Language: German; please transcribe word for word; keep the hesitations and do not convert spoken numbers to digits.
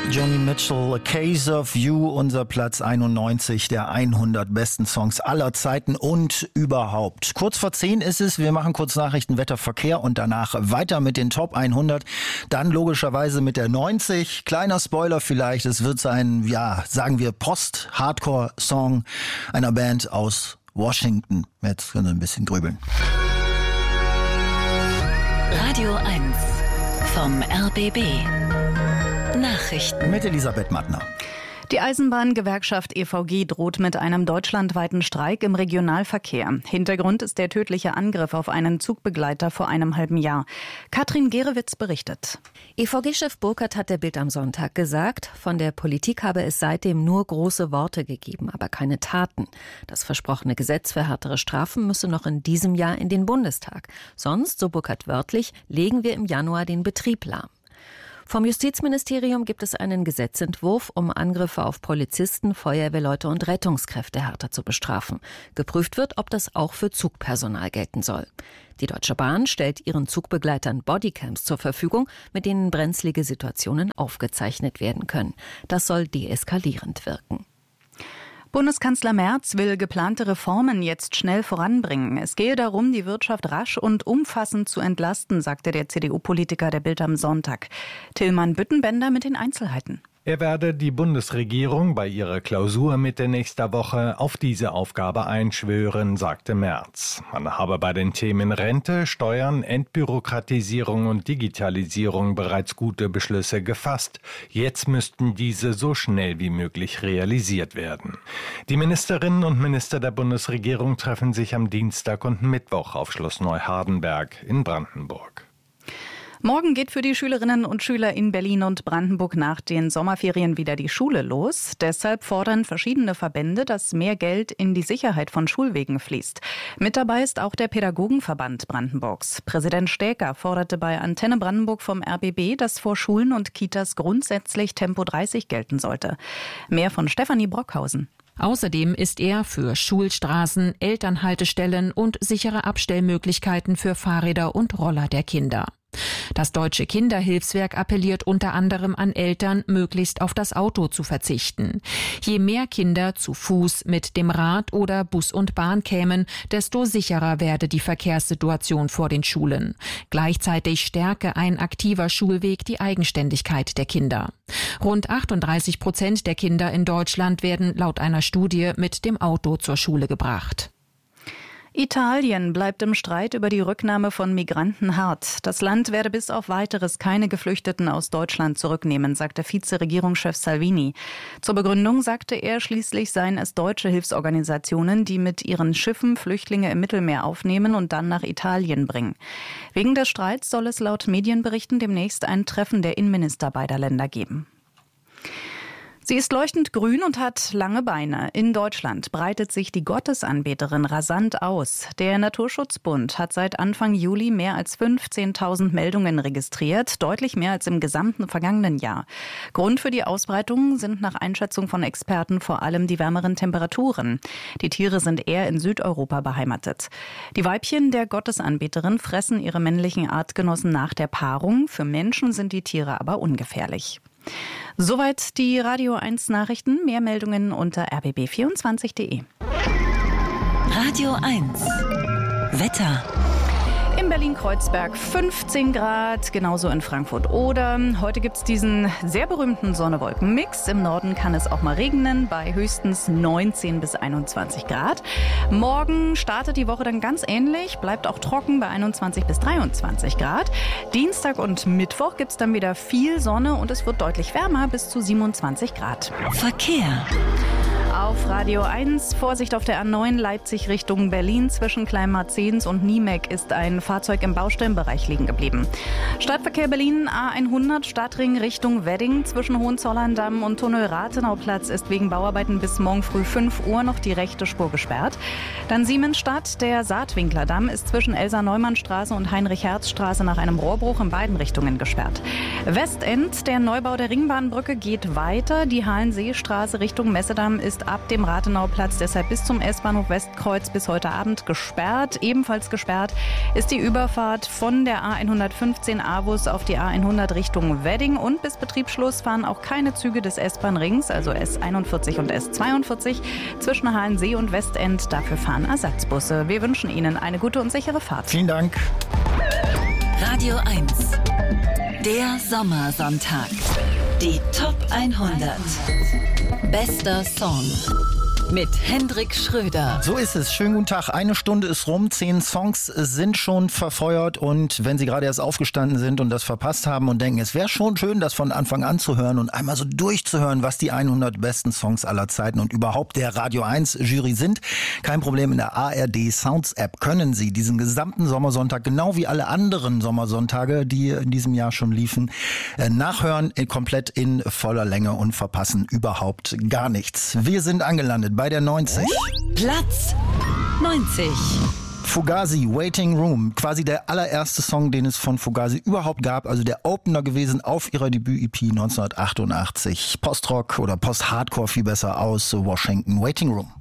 Joni Mitchell, A Case of You, unser Platz einundneunzig der hundert besten Songs aller Zeiten und überhaupt. Kurz vor zehn ist es, wir machen kurz Nachrichten, Wetter, Verkehr und danach weiter mit den Top hundert. Dann logischerweise mit der neunzig. Kleiner Spoiler vielleicht, es wird sein, ja, sagen wir Post-Hardcore-Song einer Band aus Washington. Jetzt können wir ein bisschen grübeln. Radio eins vom R B B. Nachrichten mit Elisabeth Mattner. Die Eisenbahngewerkschaft E V G droht mit einem deutschlandweiten Streik im Regionalverkehr. Hintergrund ist der tödliche Angriff auf einen Zugbegleiter vor einem halben Jahr. Katrin Gerewitz berichtet. E V G-Chef Burkhardt hat der Bild am Sonntag gesagt, von der Politik habe es seitdem nur große Worte gegeben, aber keine Taten. Das versprochene Gesetz für härtere Strafen müsse noch in diesem Jahr in den Bundestag. Sonst, so Burkhardt wörtlich, legen wir im Januar den Betrieb lahm. Vom Justizministerium gibt es einen Gesetzentwurf, um Angriffe auf Polizisten, Feuerwehrleute und Rettungskräfte härter zu bestrafen. Geprüft wird, ob das auch für Zugpersonal gelten soll. Die Deutsche Bahn stellt ihren Zugbegleitern Bodycams zur Verfügung, mit denen brenzlige Situationen aufgezeichnet werden können. Das soll deeskalierend wirken. Bundeskanzler Merz will geplante Reformen jetzt schnell voranbringen. Es gehe darum, die Wirtschaft rasch und umfassend zu entlasten, sagte der C D U-Politiker der Bild am Sonntag. Tillmann Büttenbender mit den Einzelheiten. Er werde die Bundesregierung bei ihrer Klausur Mitte nächster Woche auf diese Aufgabe einschwören, sagte Merz. Man habe bei den Themen Rente, Steuern, Entbürokratisierung und Digitalisierung bereits gute Beschlüsse gefasst. Jetzt müssten diese so schnell wie möglich realisiert werden. Die Ministerinnen und Minister der Bundesregierung treffen sich am Dienstag und Mittwoch auf Schloss Neuhardenberg in Brandenburg. Morgen geht für die Schülerinnen und Schüler in Berlin und Brandenburg nach den Sommerferien wieder die Schule los. Deshalb fordern verschiedene Verbände, dass mehr Geld in die Sicherheit von Schulwegen fließt. Mit dabei ist auch der Pädagogenverband Brandenburgs. Präsident Stäker forderte bei Antenne Brandenburg vom R B B, dass vor Schulen und Kitas grundsätzlich Tempo dreißig gelten sollte. Mehr von Stefanie Brockhausen. Außerdem ist er für Schulstraßen, Elternhaltestellen und sichere Abstellmöglichkeiten für Fahrräder und Roller der Kinder. Das Deutsche Kinderhilfswerk appelliert unter anderem an Eltern, möglichst auf das Auto zu verzichten. Je mehr Kinder zu Fuß, mit dem Rad oder Bus und Bahn kämen, desto sicherer werde die Verkehrssituation vor den Schulen. Gleichzeitig stärke ein aktiver Schulweg die Eigenständigkeit der Kinder. Rund achtunddreißig Prozent der Kinder in Deutschland werden laut einer Studie mit dem Auto zur Schule gebracht. Italien bleibt im Streit über die Rücknahme von Migranten hart. Das Land werde bis auf Weiteres keine Geflüchteten aus Deutschland zurücknehmen, sagte Vizeregierungschef Salvini. Zur Begründung sagte er, schließlich seien es deutsche Hilfsorganisationen, die mit ihren Schiffen Flüchtlinge im Mittelmeer aufnehmen und dann nach Italien bringen. Wegen des Streits soll es laut Medienberichten demnächst ein Treffen der Innenminister beider Länder geben. Sie ist leuchtend grün und hat lange Beine. In Deutschland breitet sich die Gottesanbeterin rasant aus. Der Naturschutzbund hat seit Anfang Juli mehr als fünfzehntausend Meldungen registriert, deutlich mehr als im gesamten vergangenen Jahr. Grund für die Ausbreitung sind nach Einschätzung von Experten vor allem die wärmeren Temperaturen. Die Tiere sind eher in Südeuropa beheimatet. Die Weibchen der Gottesanbeterin fressen ihre männlichen Artgenossen nach der Paarung. Für Menschen sind die Tiere aber ungefährlich. Soweit die Radio eins Nachrichten. Mehr Meldungen unter r b b vierundzwanzig punkt de. Radio eins Wetter. In Berlin-Kreuzberg fünfzehn Grad, genauso in Frankfurt-Oder. Heute gibt es diesen sehr berühmten Sonne-Wolken-Mix. Im Norden kann es auch mal regnen, bei höchstens neunzehn bis einundzwanzig Grad. Morgen startet die Woche dann ganz ähnlich, bleibt auch trocken bei einundzwanzig bis dreiundzwanzig Grad. Dienstag und Mittwoch gibt es dann wieder viel Sonne und es wird deutlich wärmer, bis zu siebenundzwanzig Grad. Verkehr. Auf Radio eins, Vorsicht auf der A neun Leipzig Richtung Berlin. Zwischen Kleinmarzens und Niemek ist ein Fahrzeug im Baustellenbereich liegen geblieben. Stadtverkehr Berlin A hundert Stadtring Richtung Wedding. Zwischen Hohenzollern-Damm und Tunnel Rathenau-Platz ist wegen Bauarbeiten bis morgen früh fünf Uhr noch die rechte Spur gesperrt. Dann Siemensstadt, der Saatwinkler-Damm ist zwischen Elsa-Neumann-Straße und Heinrich-Herz-Straße nach einem Rohrbruch in beiden Richtungen gesperrt. Westend, der Neubau der Ringbahnbrücke geht weiter. Die Halensee-Straße Richtung Messedamm ist ist ab dem Rathenauplatz deshalb bis zum S-Bahnhof Westkreuz bis heute Abend gesperrt. Ebenfalls gesperrt ist die Überfahrt von der A hundertfünfzehn Avus auf die A hundert Richtung Wedding. Und bis Betriebsschluss fahren auch keine Züge des S-Bahn-Rings, also S einundvierzig und S zweiundvierzig, zwischen Halensee und Westend. Dafür fahren Ersatzbusse. Wir wünschen Ihnen eine gute und sichere Fahrt. Vielen Dank. Radio eins. Der Sommersonntag. Die Top hundert. Bester Song. Mit Hendrik Schröder. So ist es. Schönen guten Tag. Eine Stunde ist rum. Zehn Songs sind schon verfeuert. Und wenn Sie gerade erst aufgestanden sind und das verpasst haben und denken, es wäre schon schön, das von Anfang an zu hören und einmal so durchzuhören, was die hundert besten Songs aller Zeiten und überhaupt der Radio eins Jury sind. Kein Problem. In der A R D Sounds App können Sie diesen gesamten Sommersonntag, genau wie alle anderen Sommersonntage, die in diesem Jahr schon liefen, nachhören, komplett in voller Länge und verpassen überhaupt gar nichts. Wir sind angelandet bei der neunzig. Platz neunzig. Fugazi, Waiting Room, quasi der allererste Song, den es von Fugazi überhaupt gab, also der Opener gewesen auf ihrer Debüt-E P neunzehnhundertachtundachtzig. Postrock oder Post-Hardcore viel besser aus Washington, Waiting Room.